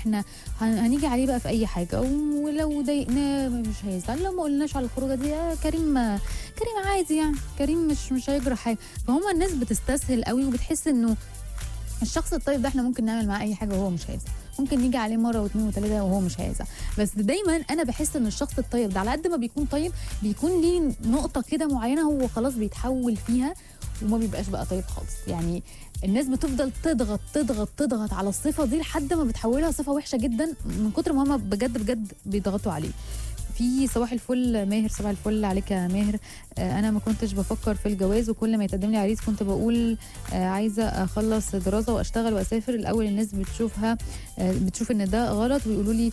احنا هنيجي عليه بقى في اي حاجه، ولو ضايقناه مش هيزعل، لو ما قلناش على الخروجه دي كريم عادي يعني، كريم مش هيجرى حاجه. فهم الناس بتستسهل قوي وبتحس انه الشخص الطيب ده احنا ممكن نعمل معاه اي حاجه وهو مش هيزعل، ممكن نيجي عليه مره واثنين وثلاثه وهو مش هيزعل. بس دايما انا بحس ان الشخص الطيب ده على قد ما بيكون طيب بيكون ليه نقطه كده معينه هو خلاص بيتحول فيها وما بيبقاش بقى طيب خالص. يعني الناس بتفضل تضغط تضغط تضغط على الصفه دي لحد ما بتحولها صفه وحشه جدا من كتر ما هم بجد بيضغطوا عليه. في صباح الفل ماهر، صباح الفل عليك يا ماهر. انا ما كنتش بفكر في الجواز، وكل ما يتقدم لي عريس كنت بقول عايزه اخلص دراسه واشتغل واسافر. الاول الناس بتشوف ان ده غلط ويقولوا لي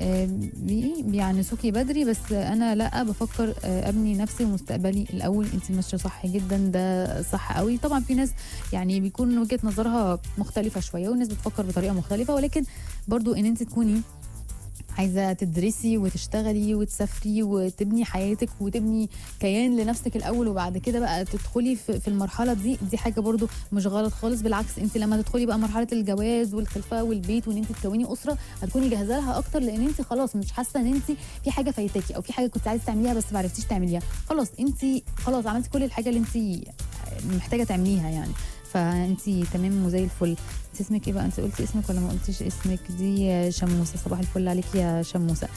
بيعنسوكي بدري، بس انا لا، بفكر ابني نفسي ومستقبلي الاول. انت ماشيه صح جدا، ده صح قوي. طبعا في ناس يعني بيكون وجهه نظرها مختلفه شويه والناس بتفكر بطريقه مختلفه، ولكن برضو ان انت تكوني عايزه تدرسي وتشتغلي وتسافري وتبني حياتك وتبني كيان لنفسك الاول، وبعد كده بقى تدخلي في المرحله دي حاجه برضو مش غلط خالص. بالعكس، انت لما تدخلي بقى مرحله الجواز والخلفه والبيت وان انت تكوني اسره هتكوني جاهزه لها اكتر، لان انت خلاص مش حاسه ان انت في حاجه فايتاكي او في حاجه كنت عايزه تعمليها بس ما عرفتيش تعمليها. خلاص انت خلاص عملتي كل الحاجه اللي انت محتاجه تعمليها يعني، فانت تمام وزي الفل. انت اسمك ايه بقى؟ انت قلتي اسمك ولا ما قلتيش اسمك؟ دي شموسه، صباح الفل عليك يا شموسه.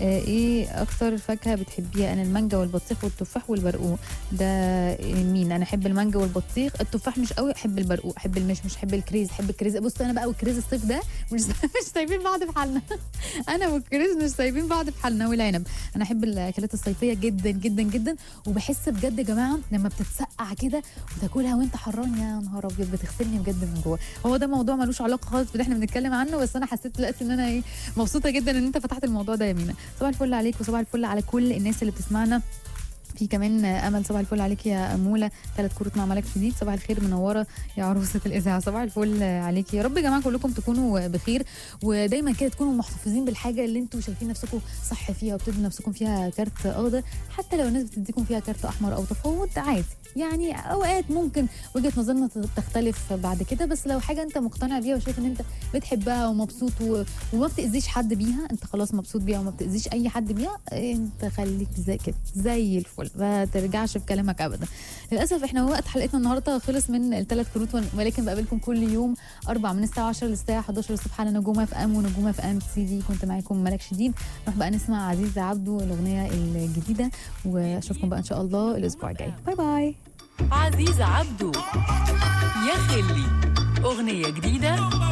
ايه اكتر فاكهه بتحبيها؟ انا المانجا والبطيخ والتفاح والبرقوق. ده مين؟ انا احب المانجا والبطيخ، التفاح مش قوي، احب البرقوق، احب المشمش، احب الكريز، احب الكريز. بص انا بقى والكريز الصيف ده مش سايبين بعض في حالنا. انا والكريز مش سايبين بعض في حالنا، والعنب. انا احب الاكلات الصيفيه جدا جدا جدا، وبحس بجد يا جماعه لما بتتسقع كده وتاكلها وانت حران، يا نهار ابيض بتغسلني بجد من جوه. هو ده موضوع ملوش علاقه خالص باللي احنا بنتكلم عنه، بس انا حسيت دلوقتي ان انا مبسوطه جدا ان انت فتحت الموضوع ده يا مينا. صباح الفل عليك وصباح الفل على كل الناس اللي بتسمعنا. في كمان امل، صباح الفل عليك يا اموله، 3 كروت مع ملك شديد. صباح الخير منوره يا عروسه الاذاعه، صباح الفل عليك. يا رب يا جماعه كلكم تكونوا بخير، ودايما كده تكونوا محتفظين بالحاجه اللي انتم شايفين نفسكم صح فيها وبتدوا نفسكم فيها كارت اخضر، حتى لو الناس بتديكم فيها كارت احمر او تفاوض عادي. يعني اوقات ممكن وجهه نظرنا تختلف بعد كده، بس لو حاجه انت مقتنع بيها وشايف ان انت بتحبها ومبسوط وما بتاذيش حد بيها، انت خلاص مبسوط بيها وما بتاذيش اي حد بيها، انت خليك زي كده زي الفل، ما ترجعش في كلامك ابدا. للاسف احنا وقت حلقتنا النهارده خلص من ال3 كروت، ولكن بقابلكم كل يوم 4 من الساعه 10 للساعه 11 الصبح على نجوم اف ام ونجوم اف ام سي دي. كنت معاكم ملك شديد. نروح بقى نسمع عزيز عبده الاغنيه الجديده، واشوفكم بقى ان شاء الله الاسبوع الجاي. باي باي. عزيز عبده يا خلي، أغنية جديدة